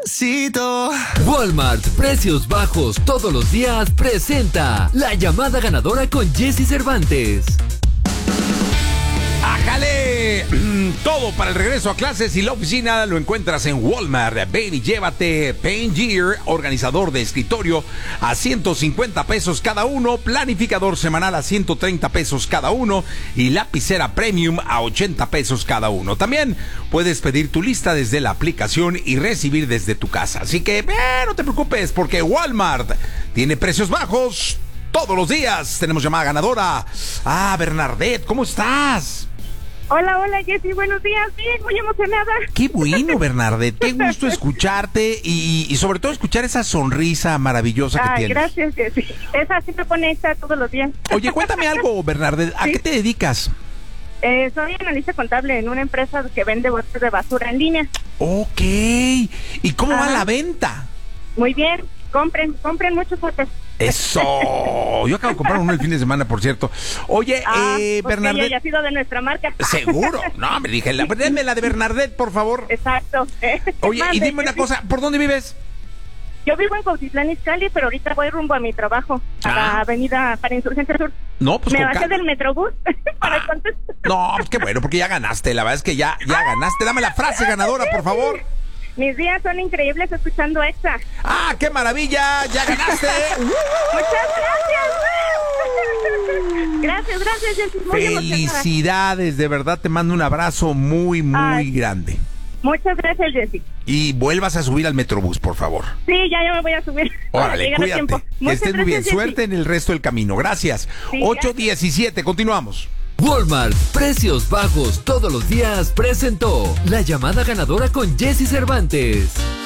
Walmart, precios bajos todos los días, presenta la llamada ganadora con Jesse Cervantes. ¡Ájale! Todo para el regreso a clases y la oficina lo encuentras en Walmart. Ven y llévate Pen Gear, organizador de escritorio a 150 pesos cada uno, planificador semanal a 130 pesos cada uno y lapicera premium a 80 pesos cada uno. También puedes pedir tu lista desde la aplicación y recibir desde tu casa. Así que no te preocupes porque Walmart tiene precios bajos todos los días. Tenemos llamada ganadora. Bernadette, ¿cómo estás? Hola, Jessy, buenos días, bien, muy emocionada. Qué bueno, Bernadette, qué gusto escucharte y sobre todo escuchar esa sonrisa maravillosa que tienes. Gracias, Jessy, esa sí me conecta todos los días. Oye, cuéntame algo, Bernadette, ¿a qué te dedicas? Soy analista contable en una empresa que vende botes de basura en línea. Ok, ¿y cómo va la venta? Muy bien, compren muchos botes. ¡Eso! Yo acabo de comprar uno el fin de semana, por cierto. Oye, Bernadette... ya ha sido de nuestra marca. ¿Seguro? No, me dije, denme la de Bernadette, por favor. Exacto. Oye, y dime una cosa, ¿por dónde vives? Yo vivo en Cuautitlán Izcalli, pero ahorita voy rumbo a mi trabajo, a la avenida para Insurgente Sur. No, pues me bajé del Metrobús para contestar. No, pues qué bueno, porque ya ganaste, la verdad es que ya ganaste. Dame la frase ganadora, por favor. Mis días son increíbles escuchando Exa. ¡Qué maravilla! ¡Ya ganaste! Muchas gracias. Gracias, Jessy. Felicidades, de verdad te mando un abrazo muy grande. Muchas gracias, Jessy. Y vuelvas a subir al Metrobús, por favor. Sí, ya me voy a subir. Órale, cuídate. Que estés muy bien. Jessy. Suerte en el resto del camino. Gracias. Sí, 8:17, continuamos. Walmart, precios bajos todos los días, presentó la llamada ganadora con Jesse Cervantes.